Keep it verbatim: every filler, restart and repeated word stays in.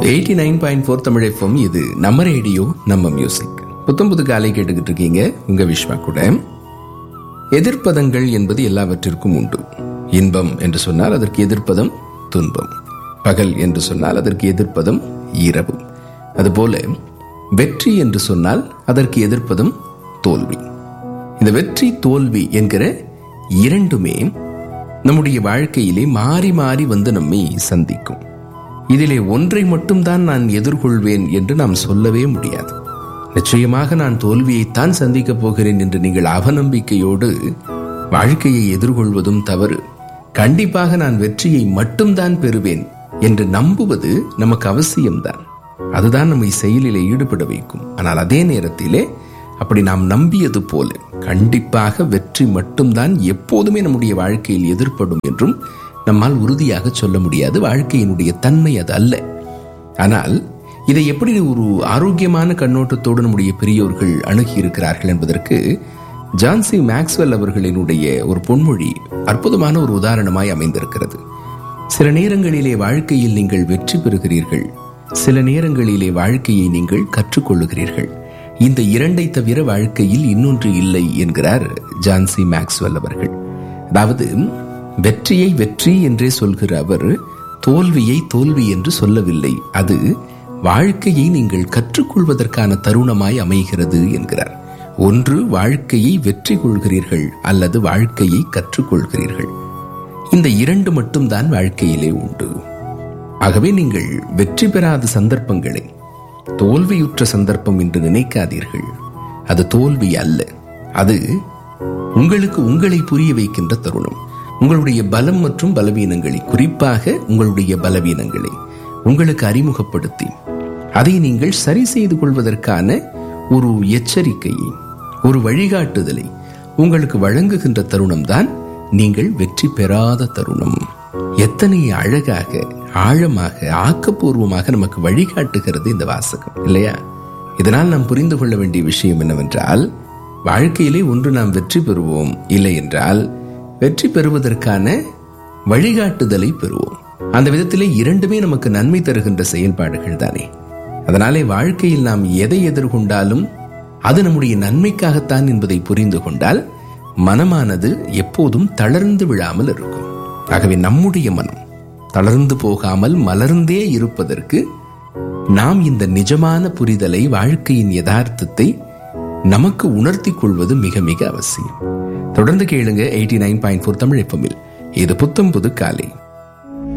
Eighty nine point four Tamil FM. இது நம்ம radio, நம்ம மியூசிக். புத்தம் புது காலை கேட்டுக்கிட்டு இருக்கீங்க உங்க விஸ்வா கூட. எதிர்ப்பதங்கள் என்பது எல்லாவற்றிற்கும் உண்டு. இன்பம் என்று சொன்னால் அதற்கு எதிர்ப்பதம் துன்பம். பகல் என்று சொன்னால் அதற்கு எதிர்ப்பதம் இரவு. அதுபோல வெற்றி என்று சொன்னால் அதற்கு எதிர்ப்பதும் தோல்வி. இந்த வெற்றி தோல்வி என்கிற இரண்டுமே நம்முடைய வாழ்க்கையிலே மாறி மாறி வந்து நம்மை சந்திக்கும். இதிலே ஒன்றை மட்டும்தான் நான் எதிர்கொள்வேன் என்று நாம் சொல்லவே முடியாது. நிச்சயமாக நான் தோல்வியைத்தான் சந்திக்கப் போகிறேன் என்று நீங்கள் அவநம்பிக்கையோடு வாழ்க்கையை எதிர்கொள்வதும் தவறு. கண்டிப்பாக நான் வெற்றியை மட்டும்தான் பெறுவேன் என்று நம்புவது நமக்கு அவசியம்தான். அதுதான் நம்மை செயலிலே ஈடுபட வைக்கும். ஆனால் அதே நேரத்திலே அப்படி நாம் நம்பியது போல கண்டிப்பாக வெற்றி மட்டும்தான் எப்போதுமே நம்முடைய வாழ்க்கையில் எதிர்ப்படும் என்றும் நம்மால் உறுதியாக சொல்ல முடியாது. வாழ்க்கையினுடைய தன்மை அது அல்ல. ஆனால் இதை எப்படி ஒரு ஆரோக்கியமான கண்ணோட்டத்தோடு நம்முடைய பெரியோர்கள் அணுகி இருக்கிறார்கள் என்பதற்கு ஜான்சி மேக்ஸ்வெல் அவர்களினுடைய ஒரு பொன்மொழி அற்புதமான ஒரு உதாரணமாய் அமைந்திருக்கிறது. சில நேரங்களிலே வாழ்க்கையில் நீங்கள் வெற்றி பெறுகிறீர்கள், சில நேரங்களிலே வாழ்க்கையை நீங்கள் கற்றுக்கொள்ளுகிறீர்கள். இந்த இரண்டை தவிர வாழ்க்கையில் இன்னொன்று இல்லை என்கிறார் ஜான்சி மேக்ஸ்வெல் அவர்கள். அதாவது வெற்றியை வெற்றி என்றே சொல்கிற அவர் தோல்வியை தோல்வி என்று சொல்லவில்லை. அது வாழ்க்கையை நீங்கள் கற்றுக்கொள்வதற்கான தருணமாய் அமைகிறது என்கிறார். ஒன்று வாழ்க்கையை வெற்றி கொள்கிறீர்கள் அல்லது வாழ்க்கையை கற்றுக்கொள்கிறீர்கள். இந்த இரண்டு மட்டும்தான் வாழ்க்கையிலே உண்டு. ஆகவே நீங்கள் வெற்றி பெறாத சந்தர்ப்பங்களை தோல்வியுற்ற சந்தர்ப்பம் என்று நினைக்காதீர்கள். அது தோல்வி அல்ல, அது உங்களுக்கு உங்களை புரிய வைக்கின்ற தருணம். உங்களுடைய பலம் மற்றும் பலவீனங்களை, குறிப்பாக உங்களுடைய பலவீனங்களை உங்களுக்கு அறிமுகப்படுத்தி அதை நீங்கள் சரி செய்து கொள்வதற்கான ஒரு எச்சரிக்கையை, ஒரு வழிகாட்டுதலை உங்களுக்கு வழங்குகின்ற தருணம் தான் நீங்கள் வெற்றி பெறாத தருணம். எத்தனை அழகாக, ஆழமாக, ஆக்கப்பூர்வமாக நமக்கு வழிகாட்டுகிறது இந்த வாசகம் இல்லையா? இதனால் நாம் புரிந்து கொள்ள வேண்டிய விஷயம் என்னவென்றால், வாழ்க்கையிலே ஒன்று நாம் வெற்றி பெறுவோம், இல்லை என்றால் வெற்றி பெறுவதற்கான வழிகாட்டுதலை பெறுவோம். அந்த விதத்திலே இரண்டுமே நமக்கு நன்மை தருகின்ற செயல்பாடுகள் தானே. அதனாலே வாழ்க்கையில் நாம் எதை எதிர்கொண்டாலும் அது நம்முடைய நன்மைக்காகத்தான் என்பதை புரிந்து கொண்டால் மனமானது எப்போதும் தளர்ந்து விழாமல் இருக்கும். ஆகவே நம்முடைய மனம் தளர்ந்து போகாமல் மலர்ந்தே இருப்பதற்கு நாம் இந்த நிஜமான புரிதலை, வாழ்க்கையின் யதார்த்தத்தை நமக்கு உணர்த்தி கொள்வது மிக மிக அவசியம். தொடர்ந்து கேளுங்க eighty nine point four Tamil எஃப்எம்மில். இது புத்தம் புது காலை.